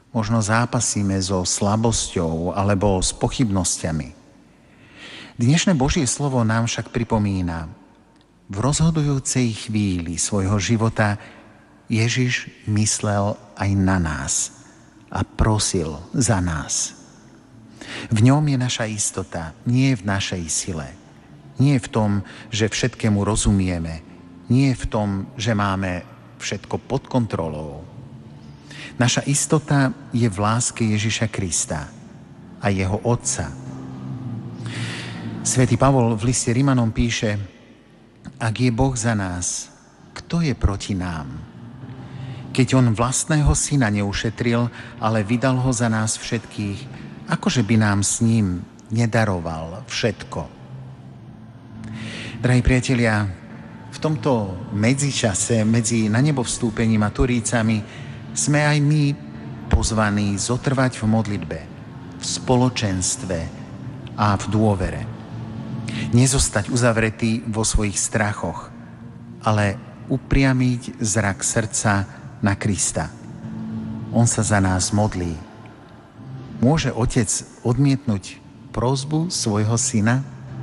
Možno zápasíme so slabosťou alebo s pochybnosťami. Dnešné Božie slovo nám však pripomína, v rozhodujúcej chvíli svojho života Ježiš myslel aj na nás a prosil za nás. V ňom je naša istota, nie v našej sile. Nie v tom, že všetkému rozumieme. Nie v tom, že máme všetko pod kontrolou. Naša istota je v láske Ježiša Krista a jeho Otca. Svätý Pavol v liste Rimanom píše: ak je Boh za nás, kto je proti nám? Keď on vlastného syna neušetril, ale vydal ho za nás všetkých, akože by nám s ním nedaroval všetko? Drahí priatelia, v tomto medzičase medzi na nebo vstúpením a Turícami sme aj my pozvaní zotrvať v modlitbe, v spoločenstve a v dôvere. Nezostať uzavretý vo svojich strachoch, ale upriamiť zrak srdca na Krista. On sa za nás modlí. Môže Otec odmietnúť prosbu svojho syna?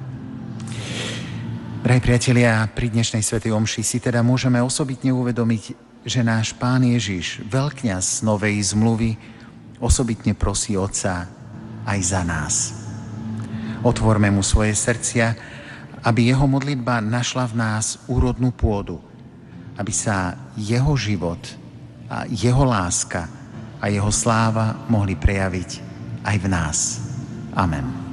Drahí priatelia, pri dnešnej svätej omši si teda môžeme osobitne uvedomiť, že náš Pán Ježiš, veľkňaz novej zmluvy, osobitne prosí Otca aj za nás. Otvorme mu svoje srdcia, aby jeho modlitba našla v nás úrodnú pôdu, aby sa jeho život a jeho láska a jeho sláva mohli prejaviť aj v nás. Amen.